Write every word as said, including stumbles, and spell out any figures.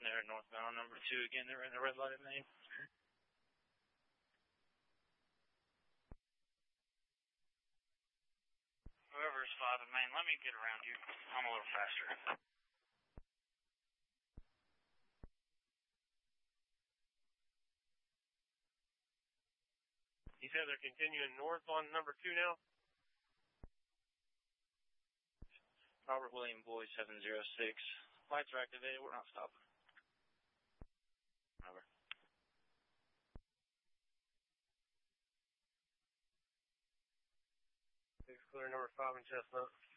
They're northbound on number two again. They're in the red light at Main. Whoever's five at Main, let me get around you. I'm a little faster. You said they're continuing north on number two now? Robert William Boyd, seven zero six. Lights are activated. We're not stopping. Over. Six clear number five in Chestnut.